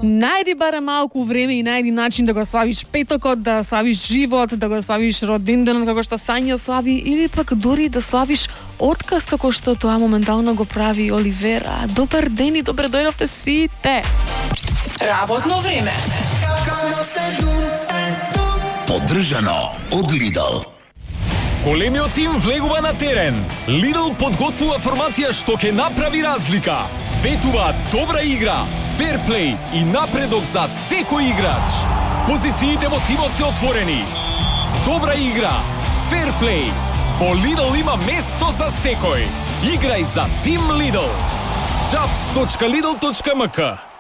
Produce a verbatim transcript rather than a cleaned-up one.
Најди баре малку време и најди начин да го славиш петокот, да славиш живот, да го славиш роденденот како што Сања слави, или пак дури да славиш отказ како што тоа моментално го прави Оливера. Добар ден и добре дојдовте сите. Работно време. Поддржано од Lidl. Големиот тим влегува на терен. Lidl подготвува формација што ќе направи разлика. Ветува добра игра, ферплей и напредок за секој играч. Позициите во тимот се отворени. Добра игра, ферплей. Во Lidl има место за секој. Играј за Тим Lidl. джабс точка лидл точка ем ка